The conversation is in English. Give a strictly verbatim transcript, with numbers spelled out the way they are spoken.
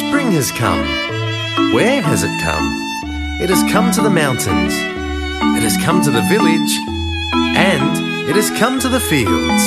Spring has come. Where has it come? It has come to the mountains. It has come to the village. And it has come to the fields.